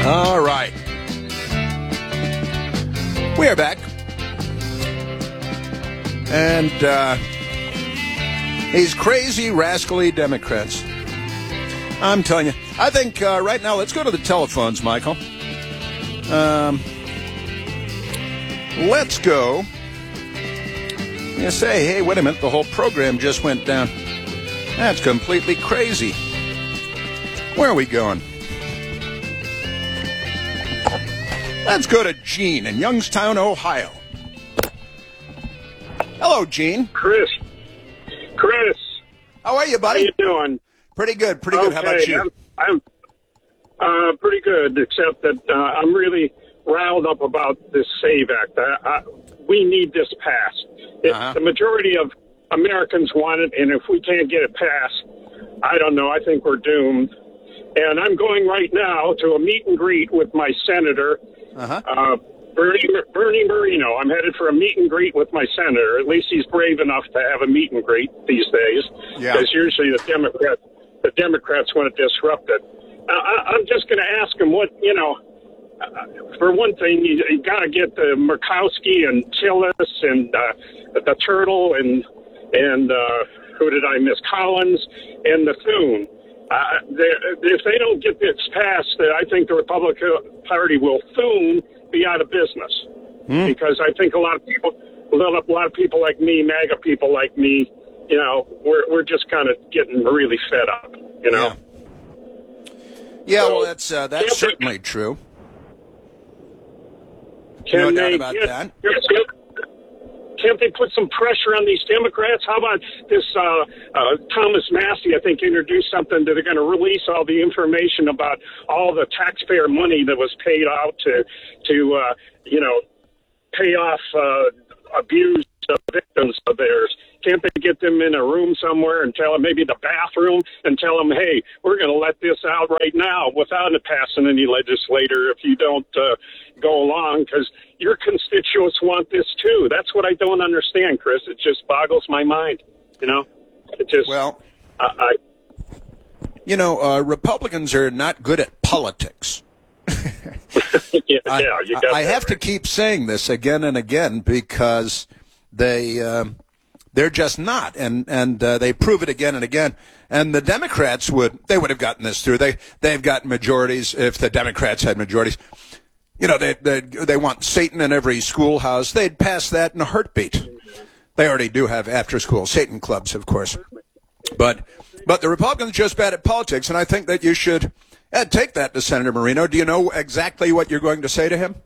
All right. We are back. And these crazy, rascally Democrats. I'm telling you. I think right now, let's go to the telephones, Michael. Let's go. You say, hey, wait a minute, the whole program just went down. That's completely crazy. Where are we going? Let's go to Gene in Youngstown, Ohio. Hello, Gene. Chris. How are you, buddy? How you doing? Pretty good. How about you? I'm pretty good, except that I'm really riled up about this SAVE Act. We need this passed. The majority of Americans want it, and if we can't get it passed, I don't know. I think we're doomed. And I'm going right now to a meet and greet with my senator, Bernie Moreno. I'm headed for a meet and greet with my senator. At least he's brave enough to have a meet and greet these days. Yeah. Because usually the Democrats want to disrupt it. I'm just going to ask him what, for one thing, you got to get the Murkowski and Tillis and the Turtle and who did I miss? Collins and the Thune. If they don't get this passed, I think the Republican Party will soon be out of business. Because I think a lot of people like me, MAGA people like me, we're just kind of getting really fed up. Yeah, well, that's certainly true. No doubt about that. Can't they put some pressure on these Democrats? How about this Thomas Massey, I think, introduced something that they're going to release all the information about all the taxpayer money that was paid out to pay off abused victims of theirs. Can't they get them in a room somewhere and tell them, maybe the bathroom, and tell them, hey, we're going to let this out right now without it passing any legislator if you don't go along, because your constituents want this too. That's what I don't understand, Chris. It just boggles my mind. It just... Well, Republicans are not good at politics. I have to keep saying this again and again because they're just not, and they prove it again and again. And the Democrats would have gotten this through. They've got majorities. If the Democrats had majorities, they want Satan in every schoolhouse. They'd pass that in a heartbeat. They already do have after-school Satan clubs, of course. But the Republicans are just bad at politics, and I think that you should take that to Senator Moreno. Do you know exactly what you're going to say to him?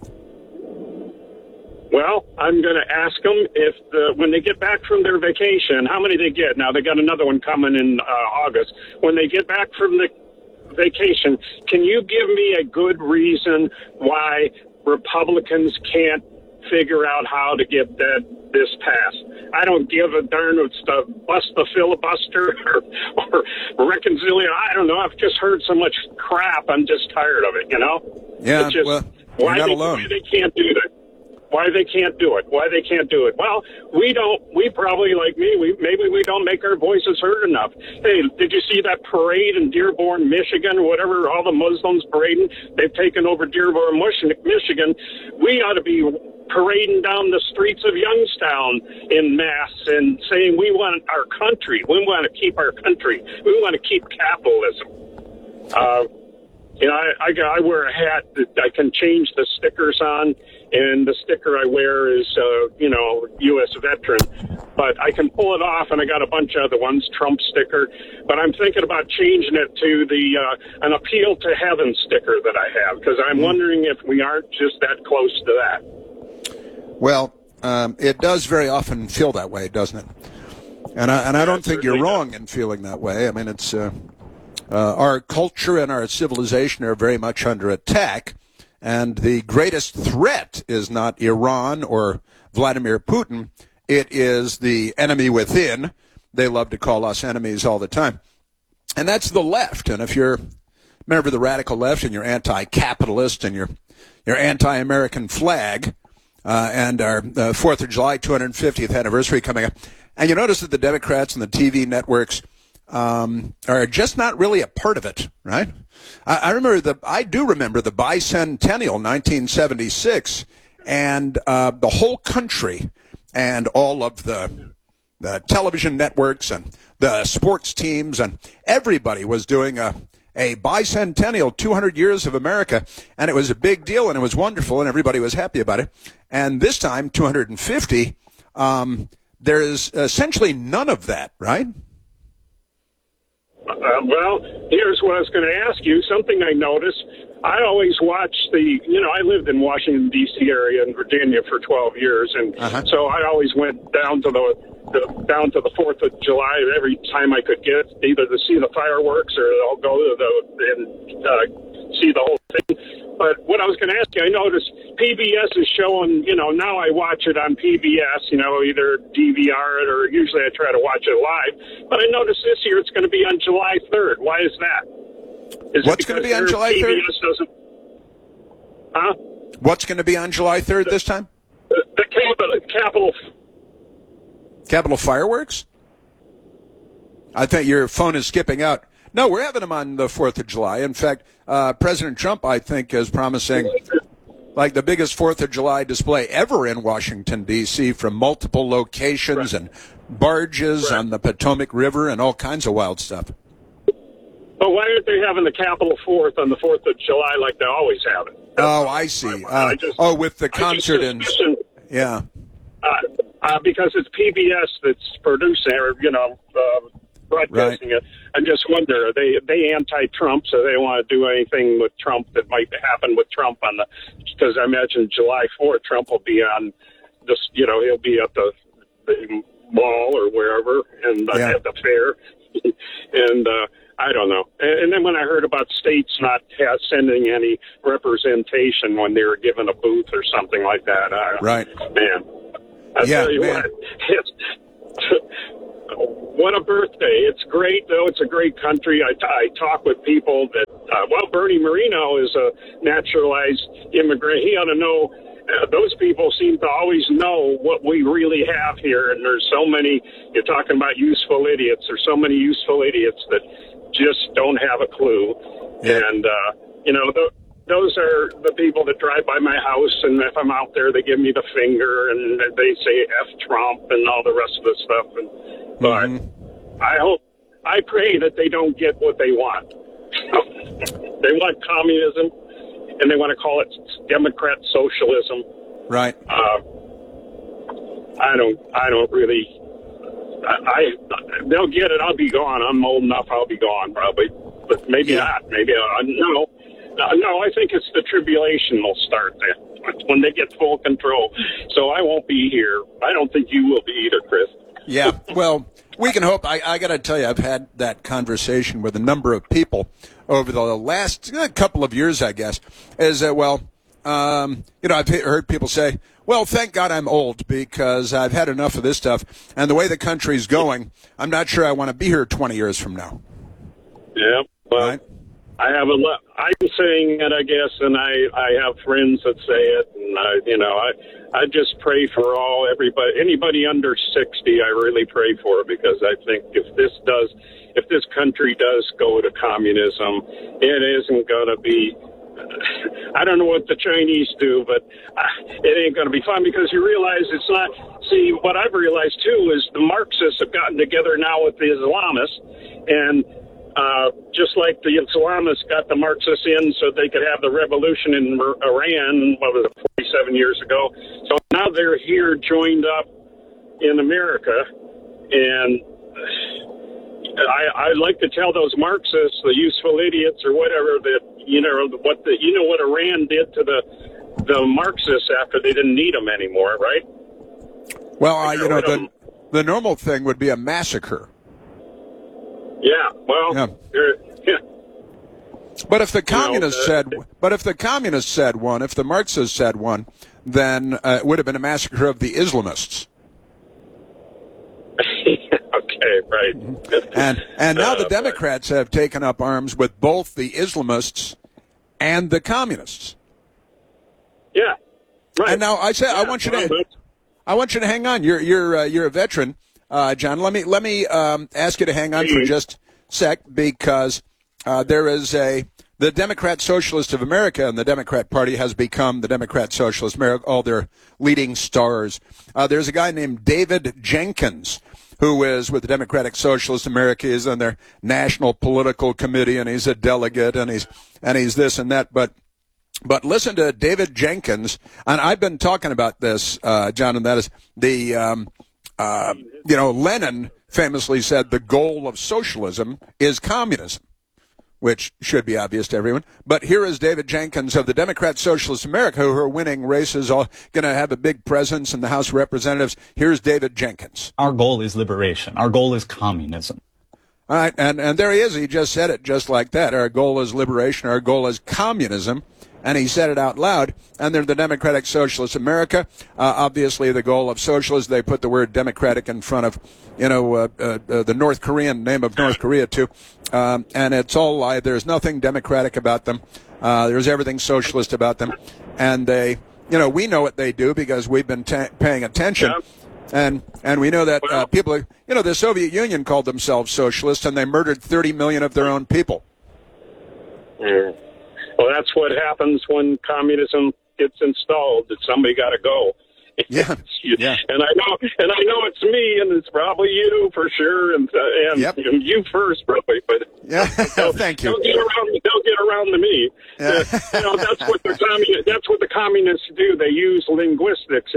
Well, I'm going to ask them if when they get back from their vacation, how many they get. Now, they got another one coming in August. When they get back from the vacation, can you give me a good reason why Republicans can't figure out how to get this passed? I don't give a darn. It's to bust the filibuster or reconciliation. I don't know. I've just heard so much crap. I'm just tired of it, Yeah, you're not alone. Why they can't do that? Why they can't do it? Well, we probably, like me, maybe we don't make our voices heard enough. Hey, did you see that parade in Dearborn, Michigan, or whatever, all the Muslims parading? They've taken over Dearborn, Michigan. We ought to be parading down the streets of Youngstown in mass and saying we want our country. We want to keep our country. We want to keep capitalism. I wear a hat that I can change the stickers on, and the sticker I wear is, U.S. veteran. But I can pull it off, and I got a bunch of other ones, Trump sticker. But I'm thinking about changing it to an appeal to heaven sticker that I have, because I'm wondering if we aren't just that close to that. Well, it does very often feel that way, doesn't it? And I don't think you're wrong in feeling that way. I mean, it's our culture and our civilization are very much under attack. And the greatest threat is not Iran or Vladimir Putin. It is the enemy within. They love to call us enemies all the time. And that's the left. And if you're a member of the radical left and you're anti-capitalist and you're anti-American flag and our 4th of July 250th anniversary coming up, and you notice that the Democrats and the TV networks are just not really a part of it, right? I do remember the bicentennial, 1976, and the whole country and all of the television networks and the sports teams and everybody was doing a bicentennial, 200 years of America, and it was a big deal and it was wonderful and everybody was happy about it. And this time, 250, there's essentially none of that, right? Well, here's what I was going to ask you. Something I noticed. I always watch I lived in Washington, D.C. area in Virginia for 12 years, and so I always went down to the 4th of July every time I could get, either to see the fireworks or I'll go to see the whole thing. But what I was going to ask you, I noticed PBS is showing, now I watch it on PBS, either DVR it or usually I try to watch it live. But I noticed this year it's going to be on July 3rd. Why is that? What's going to be on July 3rd? PBS doesn't... Huh? What's going to be on July 3rd this time? The Capitol fireworks? I think your phone is skipping out. No, we're having them on the 4th of July. In fact, President Trump, I think, is promising like the biggest 4th of July display ever in Washington, D.C., from multiple locations and barges on the Potomac River and all kinds of wild stuff. But why aren't they having the Capitol 4th on the 4th of July like they always have it? Oh, I see. With the concert and... Yeah. Because it's PBS that's producing, or, broadcasting it. I just wonder, are they anti-Trump, so they want to do anything with Trump that might happen with Trump because I imagine July 4th, Trump will be on this, he'll be at the mall or wherever, and at the fair, and I don't know. And then when I heard about states not sending any representation when they were given a booth or something like that, man, I tell you what, what a birthday. It's great, though. It's a great country. I talk with people that, Bernie Moreno is a naturalized immigrant. He ought to know. Those people seem to always know what we really have here. And there's so many, you're talking about useful idiots. There's so many useful idiots that just don't have a clue. Yeah. And, those are the people that drive by my house, and if I'm out there, they give me the finger, and they say F Trump and all the rest of the stuff. But I pray that they don't get what they want. They want communism, and they want to call it Democrat socialism. Right. I don't really. They'll get it. I'll be gone. I'm old enough. I'll be gone probably, but maybe not. Maybe no. No, I think it's the tribulation will start then when they get full control. So I won't be here. I don't think you will be either, Chris. Yeah, well, we can hope. I got to tell you, I've had that conversation with a number of people over the last couple of years, I guess, is that, I've heard people say, well, thank God I'm old because I've had enough of this stuff. And the way the country's going, I'm not sure I want to be here 20 years from now. Yeah, well, right? I'm saying it, I guess, and I have friends that say it, and I just pray for anybody under 60. I really pray for, because I think if this country does go to communism, it isn't going to be. I don't know what the Chinese do, but it ain't going to be fun, because you realize it's not. See, what I've realized too is the Marxists have gotten together now with the Islamists, and just like the Islamists got the Marxists in so they could have the revolution in Iran, 47 years ago. So now they're here joined up in America, and I like to tell those Marxists, the useful idiots or whatever, that what Iran did to the Marxists after they didn't need them anymore, right? Well, the normal thing would be a massacre. Yeah, well, yeah. But if the communists said one, if the Marxists said one, then it would have been a massacre of the Islamists. Okay, right. And now the Democrats have taken up arms with both the Islamists and the communists. Yeah, right. And now I want you to hang on. You're a veteran. John, let me ask you to hang on for just a sec, because there is the Democrat Socialist of America, and the Democrat Party has become the Democrat Socialist America, all their leading stars. There's a guy named David Jenkins, who is with the Democratic Socialist America. He's on their national political committee, and he's a delegate, and he's this and that. But listen to David Jenkins, and I've been talking about this, John, and that is Lenin famously said the goal of socialism is communism, which should be obvious to everyone. But here is David Jenkins of the Democrat Socialist America, who are winning races, all going to have a big presence in the House of Representatives. Here's David Jenkins. Our goal is liberation. Our goal is communism. All right, and there he is. He just said it just like that. Our goal is liberation. Our goal is communism. And he said it out loud. And they're the Democratic Socialist America. Obviously, the goal of socialists, they put the word democratic in front of, the North Korean name of North Korea, too. And it's all a lie. There's nothing democratic about them. There's everything socialist about them. And they, we know what they do because we've been paying attention. Yeah. And we know that people, the Soviet Union called themselves socialists, and they murdered 30 million of their own people. Yeah. Well, that's what happens when communism gets installed. That somebody got to go. Yeah. Yeah. And I know it's me, and it's probably you for sure, and yep. You first probably. But yeah, thank you. They'll get around to me. Yeah. That's what the communists do. They use linguistics.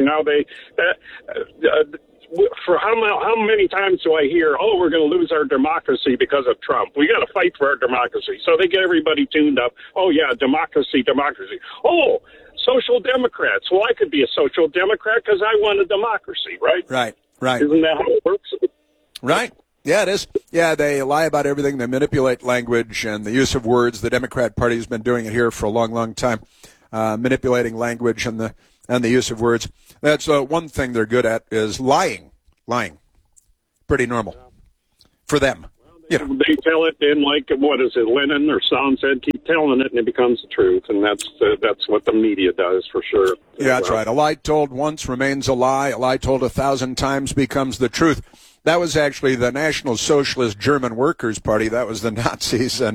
For how many times do I hear, we're going to lose our democracy because of Trump. We got to fight for our democracy. So they get everybody tuned up. Oh, yeah, democracy. Oh, social democrats. Well, I could be a social democrat because I want a democracy, right? Right. Isn't that how it works? Right. Yeah, it is. Yeah, they lie about everything. They manipulate language and the use of words. The Democrat Party has been doing it here for a long, long time, manipulating language and the use of words. That's one thing they're good at is lying. Pretty normal for them. They tell it in Lenin or Stalin said, keep telling it and it becomes the truth. And that's what the media does for sure. Yeah, that's right. A lie told once remains a lie. A lie told 1,000 times becomes the truth. That was actually the National Socialist German Workers' Party. That was the Nazis. They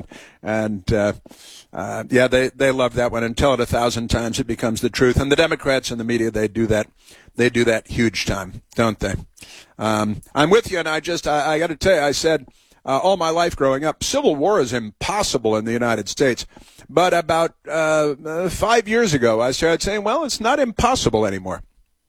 love that one. And tell it 1,000 times, it becomes the truth. And the Democrats and the media, they do that. They do that huge time, don't they? I'm with you, and I got to tell you, I said all my life growing up, civil war is impossible in the United States. But about 5 years ago, I started saying, well, it's not impossible anymore.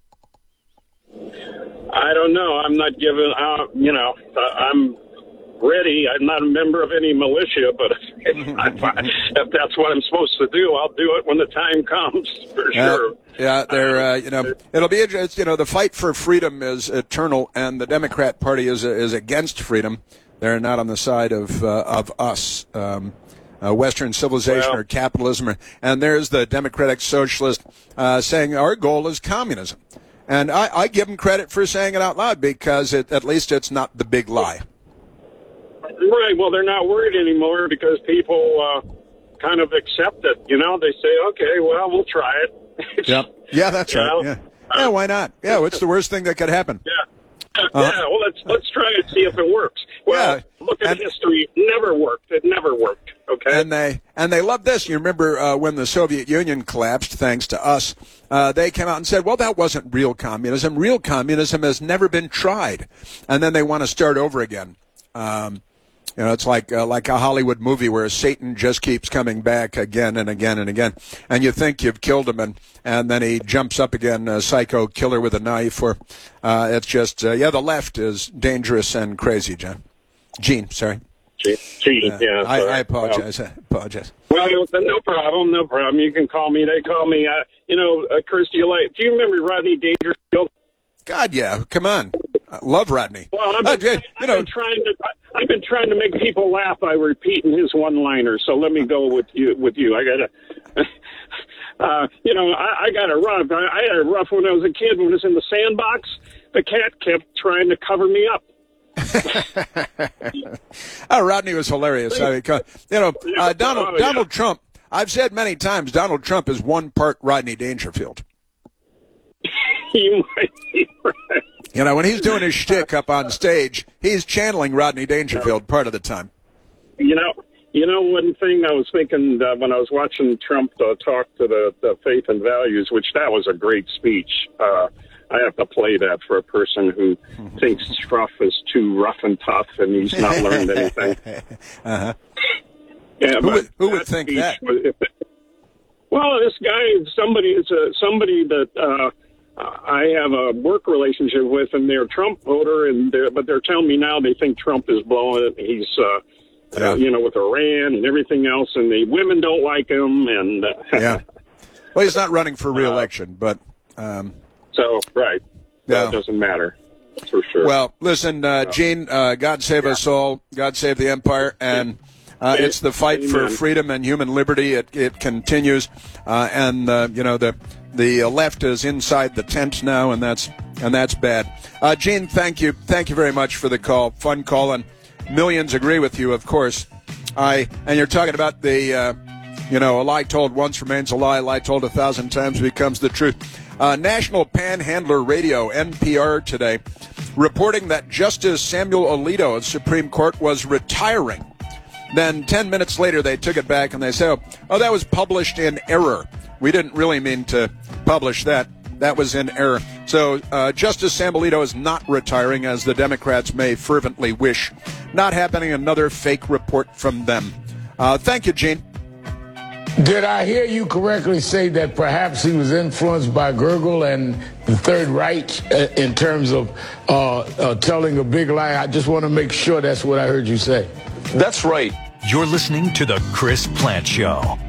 I don't know. I'm not giving out, I'm ready. I'm not a member of any militia, but if that's what I'm supposed to do, I'll do it when the time comes, for sure. Yeah, it'll be interesting. The fight for freedom is eternal, and the Democrat Party is against freedom. They're not on the side of us, Western civilization or capitalism. And there's the Democratic Socialist saying our goal is communism. And I give them credit for saying it out loud because at least it's not the big lie. Right. Well, they're not worried anymore because people kind of accept it. They say, okay, well, we'll try it. Yep. Yeah, that's right. Yeah, why not? Yeah, what's the worst thing that could happen? Yeah. Well, let's try it, see if it works. Well, look at history. It never worked. Okay. And they love this. You remember when the Soviet Union collapsed, thanks to us, they came out and said, well, that wasn't real communism. Real communism has never been tried. And then they want to start over again. It's like a Hollywood movie where Satan just keeps coming back again and again and again. And you think you've killed him, and then he jumps up again, a psycho killer with a knife. Or it's just, the left is dangerous and crazy, John. Gene, sorry. Gene, yeah. I apologize. Well, no problem. You can call me. They call me, Kirstie, do you remember Rodney Dangerfield? God, yeah. Come on. I love Rodney. Well, I've been trying to make people laugh by repeating his one-liners. So let me go with you. I gotta, I got a rough. I had a rough when I was a kid. When I was in the sandbox, the cat kept trying to cover me up. Rodney was hilarious. Donald Trump. I've said many times, Donald Trump is one part Rodney Dangerfield. You might be right. You know, when he's doing his shtick up on stage, he's channeling Rodney Dangerfield part of the time. You know, one thing I was thinking when I was watching Trump talk to the faith and values, which that was a great speech. I have to play that for a person who thinks Trump is too rough and tough and he's not learned anything. Uh-huh. Yeah, who would think that? Well, this guy, somebody that I have a work relationship with, and they're a Trump voter, but they're telling me now they think Trump is blowing it. He's, with Iran and everything else, and the women don't like him. And yeah, well, he's not running for re-election, but so right, that doesn't matter for sure. Well, listen, Gene, God save us all. God save the empire, and it's the fight for freedom and human liberty. It continues, and the left is inside the tent now, and that's bad. Gene, thank you very much for the call. Fun call, and millions agree with you, of course. And you're talking about the, a lie told once remains a lie told 1,000 times becomes the truth. National Panhandler Radio, NPR, today, reporting that Justice Samuel Alito of Supreme Court was retiring. Then 10 minutes later, they took it back and they said, oh, that was published in error. We didn't really mean to publish that. That was in error. So Justice Sam Alito is not retiring, as the Democrats may fervently wish. Not happening. Another fake report from them. Thank you, Gene. Did I hear you correctly say that perhaps he was influenced by Gergel and the Third Reich in terms of telling a big lie? I just want to make sure that's what I heard you say. That's right. You're listening to The Chris Plante Show.